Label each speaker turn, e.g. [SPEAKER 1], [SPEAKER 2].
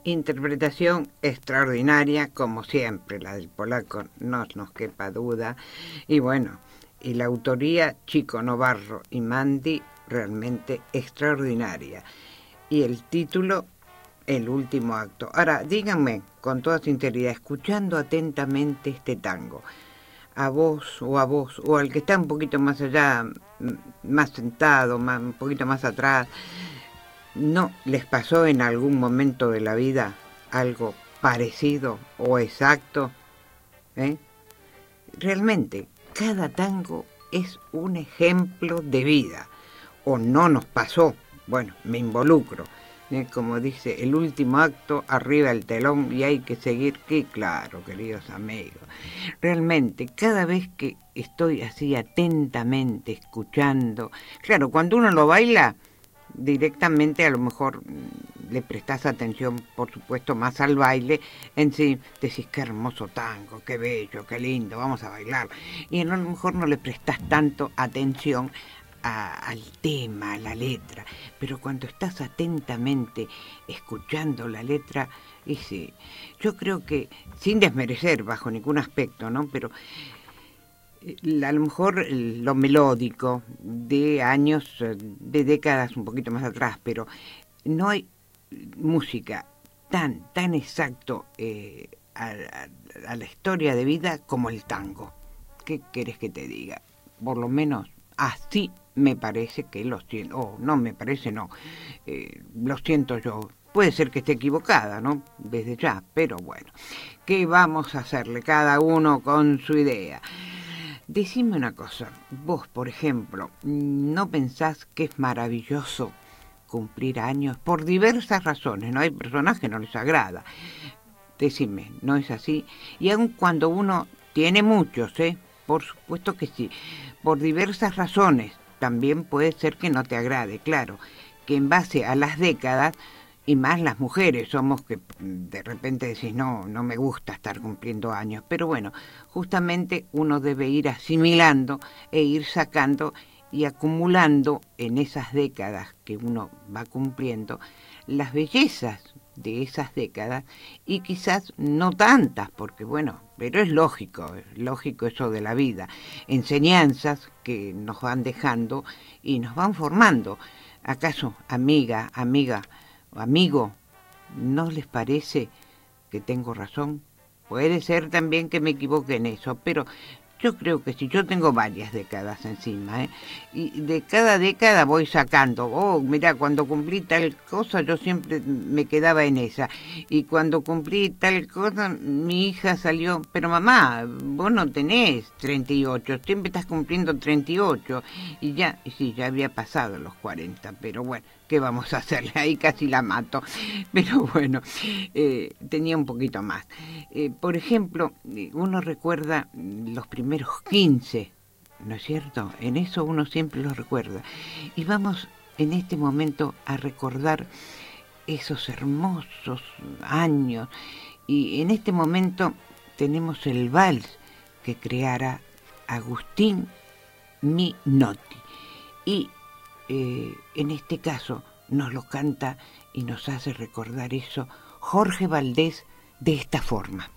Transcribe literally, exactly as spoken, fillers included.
[SPEAKER 1] Interpretación extraordinaria, como siempre, la del polaco, no nos quepa duda. Y bueno, y la autoría Chico Novarro y Mandy, realmente extraordinaria. Y el título, El último acto. Ahora, díganme, con toda sinceridad, escuchando atentamente este tango, a vos o a vos, o al que está un poquito más allá, más sentado, más, un poquito más atrás, ¿no les pasó en algún momento de la vida algo parecido o exacto? ¿Eh? Realmente, cada tango es un ejemplo de vida. O no nos pasó, bueno, me involucro. ¿Eh? Como dice, el último acto, arriba el telón y hay que seguir. Que claro, queridos amigos. Realmente, cada vez que estoy así atentamente escuchando, claro, cuando uno lo baila, directamente a lo mejor le prestás atención, por supuesto, más al baile en sí, decís qué hermoso tango, qué bello, qué lindo, vamos a bailar, y a lo mejor no le prestás tanto atención a, al tema, a la letra, pero cuando estás atentamente escuchando la letra, y sí, yo creo que, sin desmerecer bajo ningún aspecto, ¿no?, pero a lo mejor lo melódico de años, de décadas un poquito más atrás, pero no hay música tan, tan exacto eh, a, a, a la historia de vida como el tango. ¿Qué querés que te diga? Por lo menos así me parece que lo siento, oh, no me parece, no, eh, lo siento yo. Puede ser que esté equivocada, ¿no?, desde ya, pero bueno, ¿qué vamos a hacerle? Cada uno con su idea. Decime una cosa, vos, por ejemplo, ¿no pensás que es maravilloso cumplir años? Por diversas razones, ¿no? Hay personas que no les agrada. Decime, ¿no es así? Y aun cuando uno tiene muchos, ¿eh? Por supuesto que sí. Por diversas razones, también puede ser que no te agrade, claro. Que en base a las décadas, y más las mujeres somos que de repente decís, no, no me gusta estar cumpliendo años. Pero bueno, justamente uno debe ir asimilando e ir sacando y acumulando en esas décadas que uno va cumpliendo las bellezas de esas décadas y quizás no tantas, porque bueno, pero es lógico, es lógico eso de la vida. Enseñanzas que nos van dejando y nos van formando. ¿Acaso, amiga, amiga, amigo, no les parece que tengo razón? Puede ser también que me equivoque en eso, pero yo creo que sí. Yo tengo varias décadas encima, ¿eh? Y de cada década voy sacando. Oh, mira, cuando cumplí tal cosa, yo siempre me quedaba en esa. Y cuando cumplí tal cosa, mi hija salió, pero mamá, vos no tenés treinta y ocho, siempre estás cumpliendo treinta y ocho. Y ya, sí, ya había pasado los cuarenta, pero bueno, ¿qué vamos a hacerle? Ahí casi la mato. Pero bueno, eh, tenía un poquito más. Eh, por ejemplo, uno recuerda los primeros quince, ¿no es cierto? En eso uno siempre los recuerda. Y vamos en este momento a recordar esos hermosos años. Y en este momento tenemos el vals que creara Agustín Minotti. Y eh, en este caso nos lo canta y nos hace recordar eso Jorge Valdés de esta forma.